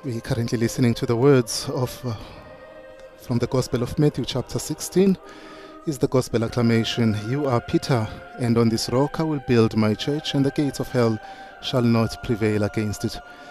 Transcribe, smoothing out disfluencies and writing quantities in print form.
We're currently listening to the words of from the Gospel of Matthew chapter 16 is the Gospel acclamation. You are Peter, and on this rock I will build my church, and the gates of hell shall not prevail against it.